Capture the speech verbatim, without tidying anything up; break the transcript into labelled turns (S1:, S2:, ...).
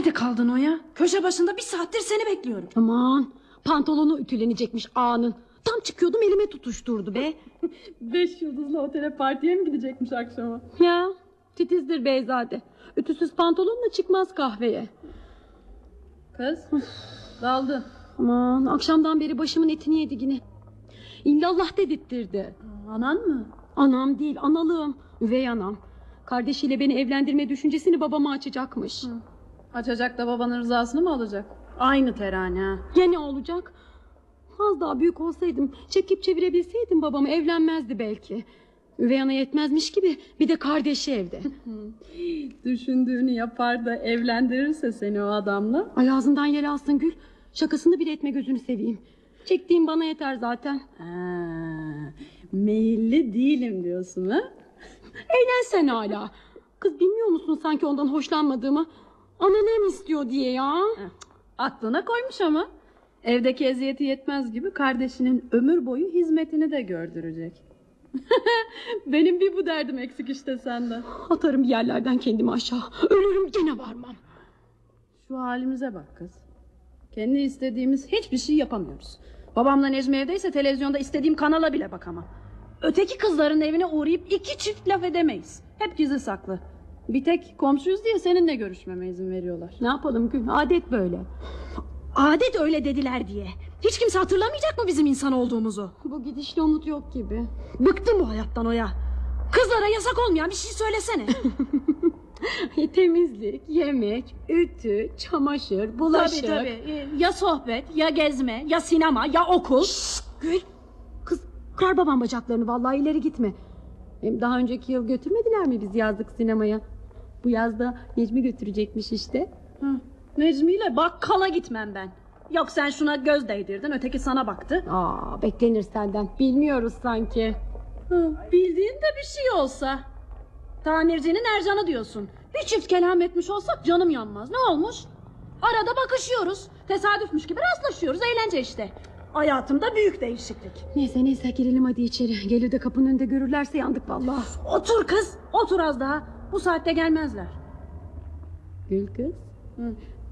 S1: Nerede kaldın Oya? Köşe başında bir saattir seni bekliyorum.
S2: Aman, pantolonu ütülenecekmiş ağanın. Tam çıkıyordum elime tutuşturdu be.
S1: Beş yıldızlı otele partiye mi gidecekmiş akşama?
S2: Ya titizdir beyzade. Ütüsüz pantolonla çıkmaz kahveye.
S1: Kız daldın.
S2: Aman, akşamdan beri başımın etini yedi yine. İllallah dedirttirdi.
S1: Anan mı?
S2: Anam değil, analığım. Üvey anam. Kardeşiyle beni evlendirme düşüncesini babama açacakmış.
S1: Hı. Açacak da babanın rızasını mı alacak? Aynı terane ha.
S2: Ya ne olacak? Az daha büyük olsaydım, çekip çevirebilseydim babamı, evlenmezdi belki. Üvey ana yetmezmiş gibi bir de kardeşi evde.
S1: Düşündüğünü yapar da evlendirirse seni o adamla.
S2: Ay ağzından yel alsın Gül. Şakasını bile etme, gözünü seveyim. Çektiğim bana yeter zaten.
S1: Ha, meyilli değilim diyorsun ha?
S2: Eğlensen hala. Kız, bilmiyor musun sanki ondan hoşlanmadığımı? Ananım istiyor diye ya.
S1: Heh, aklına koymuş ama. Evdeki eziyeti yetmez gibi kardeşinin ömür boyu hizmetini de gördürecek. Benim bir bu derdim eksik işte senden.
S2: Atarım bir yerlerden kendimi aşağı. Ölürüm gene varmam.
S1: Şu halimize bak kız. Kendi istediğimiz hiçbir şey yapamıyoruz. Babamla Necmi evdeyse televizyonda istediğim kanala bile bakamam. Öteki kızların evine uğrayıp iki çift laf edemeyiz. Hep gizli saklı. Bir tek komşuyuz diye seninle görüşmeme izin veriyorlar.
S2: Ne yapalım Gül, adet böyle.
S1: Adet öyle dediler diye. Hiç kimse hatırlamayacak mı bizim insan olduğumuzu?
S2: Bu gidişle umut yok gibi.
S1: Bıktım bu hayattan Oya. Kızlara yasak olmayan bir şey söylesene.
S2: Temizlik, yemek, ütü, çamaşır, bulaşık.
S1: Tabii tabii. Ya sohbet, ya gezme, ya sinema, ya okul.
S2: Şşt, Gül. Kız, kırar babam bacaklarını, vallahi ileri gitme. Hem daha önceki yıl götürmediler mi biz yazlık sinemaya? Bu yazda Necmi götürecekmiş işte.
S1: Hı. Necmi ile bakkala gitmem ben. Yok sen şuna göz değdirdin, öteki sana baktı.
S2: Aa, beklenir senden. Bilmiyoruz sanki.
S1: Hı, bildiğin de bir şey olsa. Tamircinin Ercan'ı diyorsun. Bir çift kelam etmiş olsak canım yanmaz. Ne olmuş? Arada bakışıyoruz. Tesadüfmüş gibi rastlaşıyoruz. Eğlence işte. Hayatımda büyük değişiklik.
S2: Neyse neyse, girelim hadi içeri. Gelir de kapının önünde görürlerse yandık vallahi.
S1: Otur kız. Otur az daha. Bu saatte gelmezler.
S2: Gül kız.
S1: Hı.